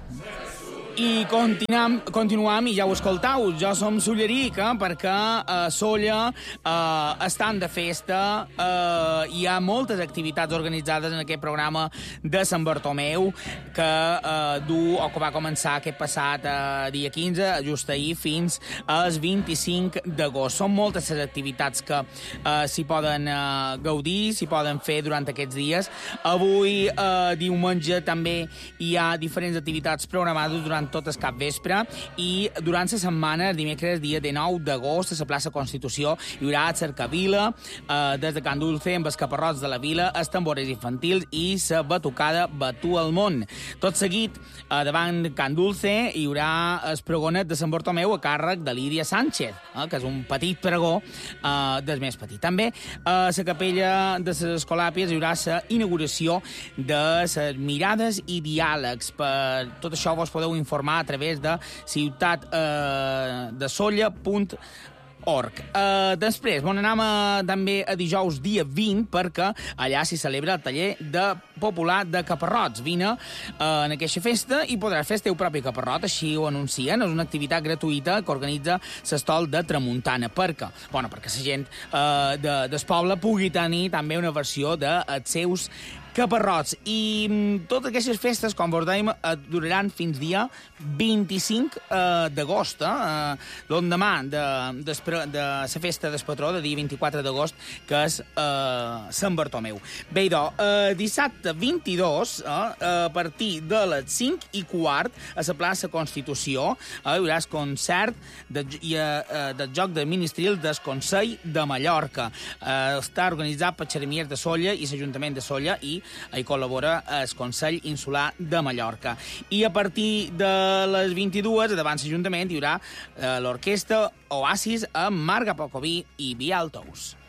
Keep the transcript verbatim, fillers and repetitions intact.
I continuam, continuam, i ja ho escoltau, jo som Sollerica, perquè a Solla eh, estan de festa, eh, hi ha moltes activitats organitzades en aquest programa de Sant Bartomeu, que eh, du, o que va començar aquest passat eh, dia quinze, just ahir, fins al vint-i-cinc d'agost. Són moltes les activitats que eh, s'hi poden eh, gaudir, s'hi poden fer durant aquests dies. Avui, eh, diumenge, també hi ha diferents activitats programades durant tot el capvespre, i durant la setmana, el dimecres, dia dinou d'agost, a la plaça Constitució, hi haurà cercavila, eh, des de Can Dulce, amb els caparrots de la vila, els tambores infantils i la batucada Batu al món. Tot seguit, eh, davant Can Dulce, hi haurà el pregonet de Sant Bartomeu a càrrec de Lídia Sánchez, eh, que és un petit pregó eh, del més petit. També a la capella de les Escolàpies hi haurà la inauguració de les mirades i diàlegs. Per tot això vos podeu informar a través de ciutat de solla punt org. Uh, després, bon, anem a, també a dijous dia vint, perquè allà s'hi celebra el taller de popular de caparrots. Vine uh, en aquesta festa i podràs fer el teu propi caparrot, així ho anuncien. És una activitat gratuïta que organitza l'Estol de Tramuntana, perquè, bueno, perquè la gent uh, de, del poble pugui tenir també una versió dels seus caparrots. I mm, totes aquestes festes, com vos dèiem, duraran fins dia vint-i-cinc eh, d'agost, eh? L'endemà de, de, de la festa del patró, de dia vint-i-quatre d'agost, que és eh, Sant Bartomeu. Bé, doncs, eh, dissabte vint-i-dos, eh, a partir de les cinc i quart, a la plaça Constitució, eh, hi haurà el concert de, i, eh, del joc de ministril del Consell de Mallorca. Eh, està organitzat per Xeremiers de Solla i l'Ajuntament de Solla, i hi col·labora el Consell Insular de Mallorca. I a partir de les vint-i-dues, davant l'Ajuntament, hi haurà eh, l'orquestra Oasis amb Marga Pocoví i Vial Tous.